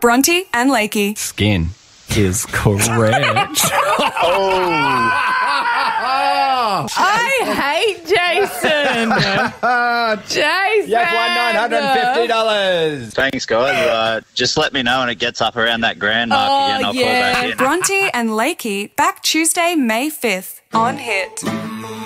Bronte and Lakey. Skin is correct. I hate Jason. Jason. You've won $950. Thanks, guys. Just let me know when it gets up around that grand mark again. I'll call back in. Bronte and Lakey back Tuesday, May 5th on Hit.